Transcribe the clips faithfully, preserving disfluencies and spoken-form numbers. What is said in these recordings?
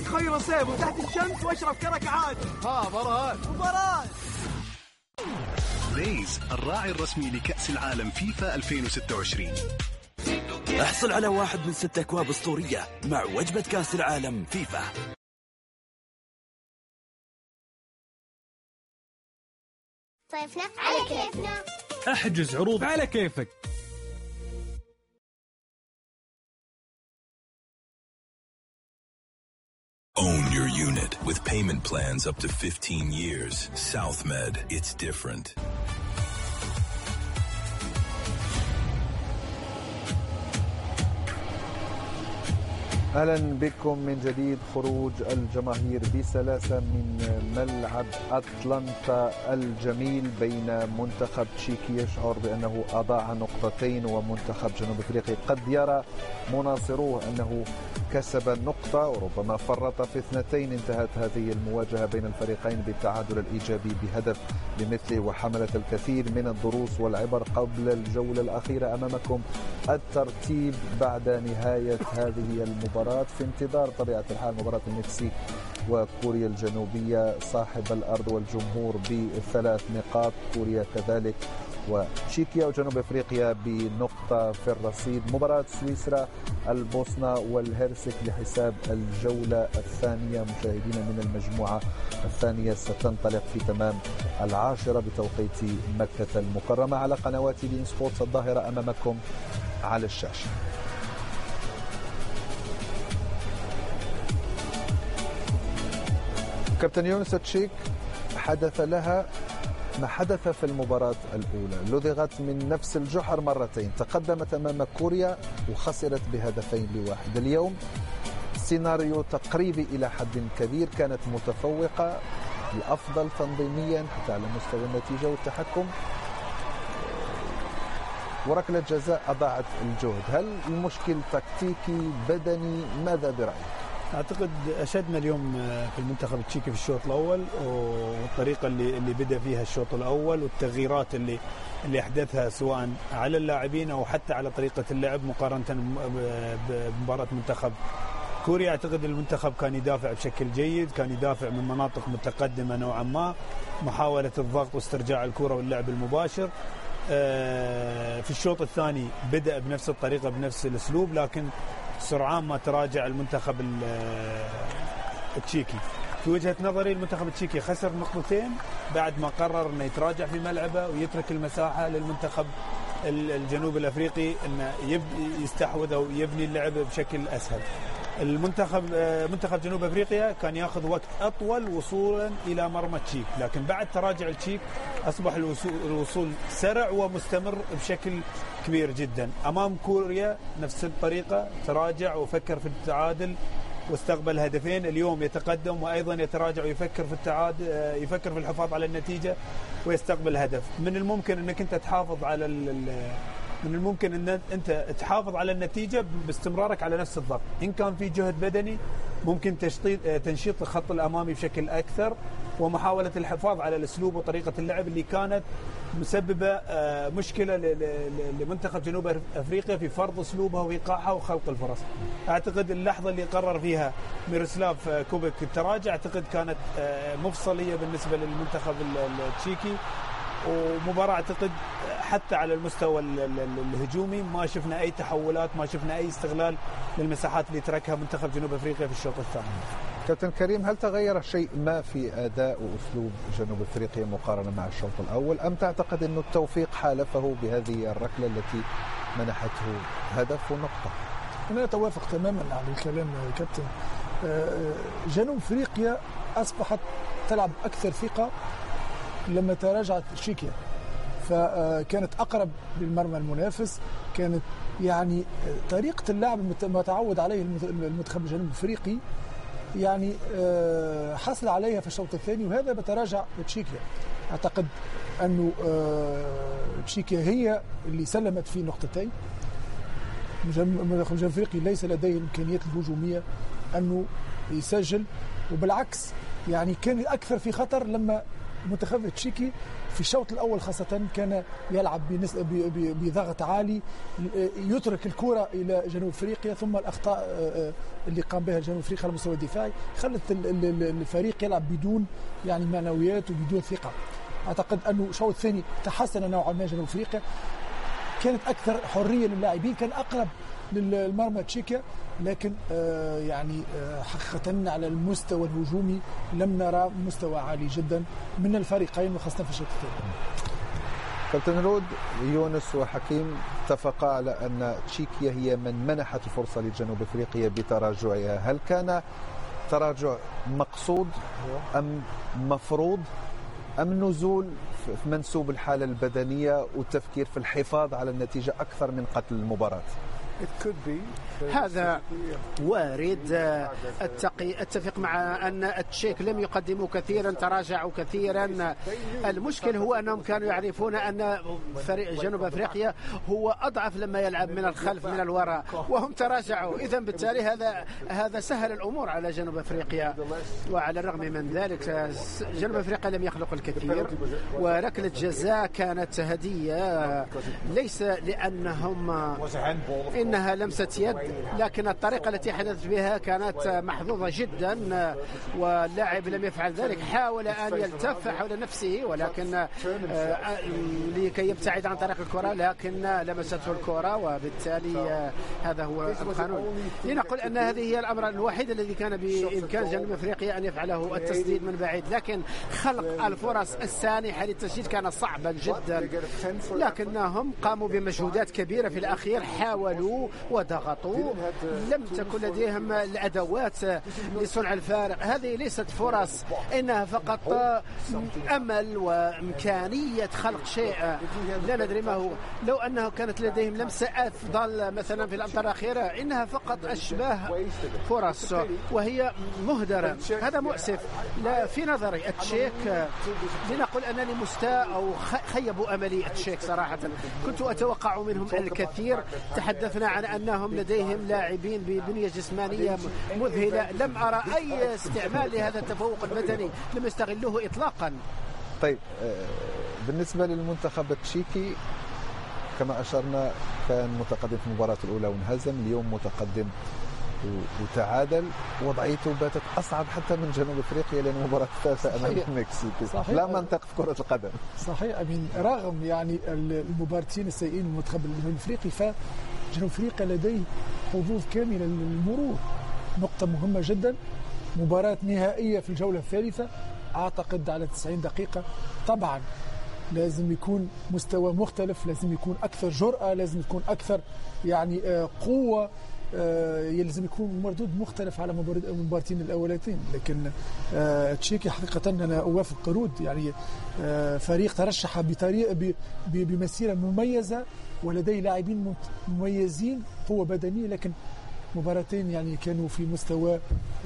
خير صيف وتحت الشمس واشرب كرك عاد. ها مباراة مباراة ليز الراعي الرسمي لكأس العالم فيفا ألفين وستة وعشرين. احصل على واحد من ستة أكواب أسطورية مع وجبة كأس العالم فيفا. صيفنا على كيفنا. احجز عروض على كيفك. Own your unit with payment plans up to fifteen years. SouthMed, it's different. أهلا بكم من جديد. خروج الجماهير بسلاسة من ملعب أتلانتا الجميل بين منتخب تشيكي يشعر بأنه أضاع نقطتين ومنتخب جنوب أفريقيا قد يرى مناصروه أنه كسب النقطة وربما فرط في اثنتين. انتهت هذه المواجهة بين الفريقين بالتعادل الإيجابي بهدف بمثله وحملت الكثير من الدروس والعبر. قبل الجولة الأخيرة أمامكم الترتيب بعد نهاية هذه المباراة في انتظار طبيعة الحال مباراة المكسيك وكوريا الجنوبية صاحب الأرض والجمهور بثلاث نقاط، كوريا كذلك، وتشيكيا وجنوب أفريقيا بنقطة في الرصيد. مباراة سويسرا البوسنة والهرسك لحساب الجولة الثانية مشاهدين من المجموعة الثانية ستنطلق في تمام العاشرة بتوقيت مكة المكرمة على قنوات بين سبورتس الظاهرة أمامكم على الشاشة. كابتن يونس تشيك حدث لها ما حدث في المباراة الأولى، لدغت من نفس الجحر مرتين، تقدمت أمام كوريا وخسرت بهدفين لواحد. اليوم سيناريو تقريبي إلى حد كبير، كانت متفوقة الأفضل تنظيميا حتى على مستوى النتيجة والتحكم، وركلة جزاء أضاعت الجهد. هل المشكل تكتيكي بدني؟ ماذا برأيك؟ أعتقد أشدنا اليوم في المنتخب التشيكي في الشوط الأول، والطريقة اللي اللي بدأ فيها الشوط الأول والتغييرات اللي اللي أحدثها سواء على اللاعبين أو حتى على طريقة اللعب مقارنة بمباراة منتخب كوريا. أعتقد المنتخب كان يدافع بشكل جيد، كان يدافع من مناطق متقدمة نوعا ما، محاولة الضغط واسترجاع الكرة واللعب المباشر. في الشوط الثاني بدأ بنفس الطريقة بنفس الأسلوب، لكن سرعان ما تراجع المنتخب التشيكي. في وجهة نظري المنتخب التشيكي خسر نقطتين بعد ما قرر انه يتراجع في ملعبه ويترك المساحة للمنتخب الجنوب الافريقي انه يستحوذ او يبني اللعب بشكل اسهل. المنتخب منتخب جنوب افريقيا كان ياخذ وقت اطول وصولا الى مرمى تشيك، لكن بعد تراجع التشيك اصبح الوصول سرع ومستمر بشكل كبير جدا. امام كوريا نفس الطريقه، تراجع وفكر في التعادل واستقبل هدفين. اليوم يتقدم وايضا يتراجع ويفكر في التعادل، يفكر في الحفاظ على النتيجه ويستقبل هدف. من الممكن انك انت تحافظ على من الممكن ان انت تحافظ على النتيجه باستمرارك على نفس الضغط. ان كان في جهد بدني ممكن تشطيب تنشيط الخط الامامي بشكل اكثر، ومحاوله الحفاظ على الاسلوب وطريقه اللعب اللي كانت مسببه مشكله لمنتخب جنوب افريقيا في فرض اسلوبها وايقاعها وخلق الفرص. اعتقد اللحظه اللي قرر فيها ميروسلاف كوبيك التراجع اعتقد كانت مفصليه بالنسبه للمنتخب التشيكي، ومباراة اعتقد حتى على المستوى الهجومي ما شفنا اي تحولات، ما شفنا اي استغلال للمساحات اللي تركها منتخب جنوب افريقيا في الشوط الثاني. كابتن كريم، هل تغير شيء ما في اداء واسلوب جنوب افريقيا مقارنة مع الشوط الاول، ام تعتقد انه التوفيق حالفه بهذه الركلة التي منحته هدف ونقطة؟ انا اتوافق تماما على الكلام كابتن. جنوب افريقيا اصبحت تلعب اكثر ثقة لما تراجعت تشيكيا، فكانت أقرب للمرمى المنافس، كانت يعني طريقة اللعب المتعود عليه المنتخب الجنوب الأفريقي يعني حصل عليها في الشوط الثاني، وهذا بتراجع تشيكيا. أعتقد أنه تشيكيا هي اللي سلمت فيه نقطتين. المنتخب الجنوب الأفريقي ليس لديه الإمكانيات الهجومية أنه يسجل، وبالعكس يعني كان أكثر في خطر لما المنتخب التشيكي في الشوط الأول خاصة كان يلعب بضغط عالي، يترك الكرة إلى جنوب أفريقيا، ثم الأخطاء اللي قام بها جنوب أفريقيا على المستوى الدفاعي خلت الفريق يلعب بدون يعني معنويات وبدون ثقة. أعتقد أنه الشوط الثاني تحسن نوعا ما جنوب أفريقيا، كانت أكثر حرية للاعبين، كان أقرب للمرمى تشيكيا، لكن آه يعني آه حقيقة على المستوى الهجومي لم نرى مستوى عالي جدا من الفريقين وخاصة في الشوط الثاني. كابتن رود، يونس وحكيم اتفقا على أن تشيكيا هي من منحت الفرصة لجنوب أفريقيا بتراجعها. هل كان تراجع مقصود أم مفروض أم نزول في منسوب الحالة البدنية والتفكير في الحفاظ على النتيجة أكثر من قتل المباراة؟ هذا وارد. أتقي أتفق مع أن التشيك لم يقدموا كثيرا، تراجعوا كثيرا. المشكل هو أنهم كانوا يعرفون أن فريق جنوب أفريقيا هو أضعف لما يلعب من الخلف من الوراء، وهم تراجعوا. إذن بالتالي هذا هذا سهل الأمور على جنوب أفريقيا. وعلى الرغم من ذلك جنوب أفريقيا لم يخلق الكثير، وركلة جزاء كانت هدية، ليس لأنهم إنها لمسة يد، لكن الطريقة التي حدثت بها كانت محظوظة جدا، واللاعب لم يفعل ذلك. حاول أن يلتف حول نفسه ولكن لكي يبتعد عن طريق الكرة، لكن لمسته الكرة، وبالتالي هذا هو القانون. لنقول أن هذه هي الأمر الوحيد الذي كان بإمكان جنوب أفريقيا أن يفعله، التسديد من بعيد، لكن خلق الفرص السانحة للتسديد كان صعبا جدا، لكنهم قاموا بمجهودات كبيرة في الأخير، حاولوا وضغطوا، لم تكن لديهم الأدوات لصنع الفارق. هذه ليست فرص، إنها فقط أمل وإمكانية خلق شيء لا ندري ما هو. لو أنه كانت لديهم لمسة أفضل مثلا في الأمطار الأخيرة، إنها فقط أشباه فرص وهي مهدرة. هذا مؤسف لا في نظري. التشيك لنقول أنني مستاء أو خيبوا أملي التشيك صراحة، كنت أتوقع منهم الكثير. تحدثنا عن أنهم لديهم لاعبين ببنية جسمانية مذهلة، لم أرى أي استعمال لهذا التفوق البدني، لم يستغلوه إطلاقا. طيب بالنسبة للمنتخب التشيكي كما أشرنا كان متقدم في المباراة الأولى وانهزم، اليوم متقدم وتعادل، وضعيته باتت أصعب حتى من جنوب أفريقيا لأن المباراة الثالثة أمام المكسيك. لا منطق في كرة القدم. صحيح أمين، رغم يعني المباراتين السيئين المنتخب الأفريقي، فجنوب أفريقيا لديه حظوظ كاملة للمرور. نقطة مهمة جدا، مباراة نهائية في الجولة الثالثة أعتقد على تسعين دقيقة. طبعا لازم يكون مستوى مختلف، لازم يكون أكثر جرأة، لازم يكون أكثر يعني قوة، يلزم يكون مردود مختلف على المباراتين الأولتين. لكن تشيكي حقيقة أنا أوافق رود، يعني فريق ترشح بطريقة بمسيرة مميزة ولديه لاعبين مميزين قوة بدنية، لكن مباراتين يعني كانوا في مستوى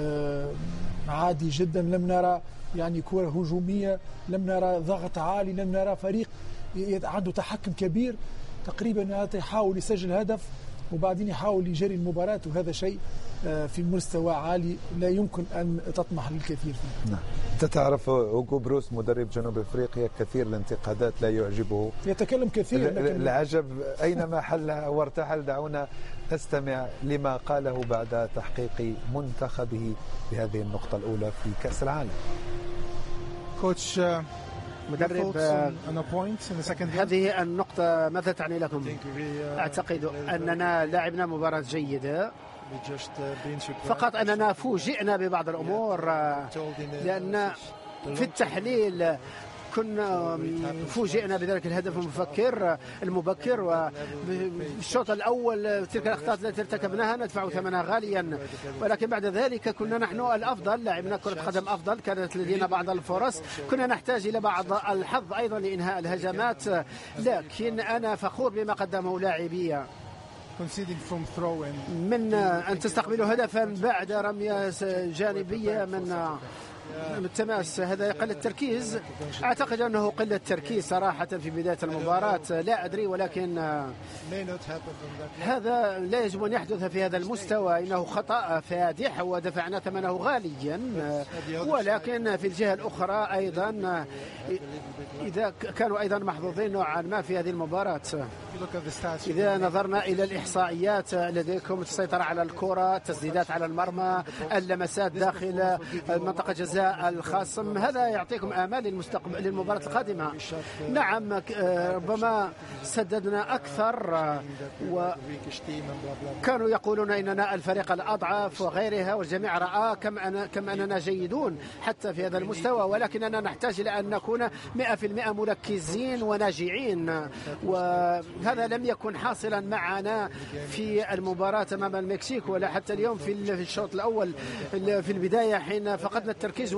عادي جدا. لم نرى يعني كرة هجومية، لم نرى ضغط عالي، لم نرى فريق عنده تحكم كبير. تقريبا يحاول يسجل هدف وبعدين يحاول يجري المباراة، وهذا شيء في مستوى عالي لا يمكن أن تطمح للكثير فيه. نعم. أنت تعرف هوغو بروس مدرب جنوب أفريقيا كثير الانتقادات، لا يعجبه، يتكلم كثير، لكن العجب أينما حل وارتحل. دعونا نستمع لما قاله بعد تحقيق منتخبه بهذه النقطة الأولى في كأس العالم. كوتش مدرب، هذه النقطة ماذا تعني لكم؟ أعتقد أننا لعبنا مباراة جيدة، فقط أننا فوجئنا ببعض الأمور، لأن في التحليل كنا فوجئنا بذلك الهدف المفكر المبكر، والشوط الأول تلك الأخطاء التي ارتكبناها ندفع ثمنها غاليا، ولكن بعد ذلك كنا نحن الأفضل، لعبنا كرة قدم أفضل، كانت لدينا بعض الفرص، كنا نحتاج إلى بعض الحظ أيضا لإنهاء الهجمات، لكن أنا فخور بما قدمه لاعبية من أن تستقبلوا هدفا بعد رمية جانبية من التماس هذا قلة التركيز. أعتقد أنه قلة تركيز صراحة في بداية المباراة، لا أدري، ولكن هذا لا يجب أن يحدث في هذا المستوى. إنه خطأ فادح ودفعنا ثمنه غاليا، ولكن في الجهة الأخرى أيضا إذا كانوا أيضا محظوظين نوعا ما في هذه المباراة. إذا نظرنا إلى الإحصائيات لديكم السيطرة على الكرة، تسديدات على المرمى، اللمسات داخل منطقة جزاء الخصم، هذا يعطيكم آمال للمستقبل للمباراة القادمة. نعم ربما سددنا أكثر وكانوا يقولون إننا الفريق الأضعف وغيرها، والجميع رأى كم أنا كم أننا جيدون حتى في هذا المستوى، ولكننا نحتاج إلى أن نكون مئة بالمئة مركزين وناجعين، وهذا لم يكن حاصلا معنا في المباراة أمام المكسيك ولا حتى اليوم في الشوط الأول في البداية حين فقدنا التركيز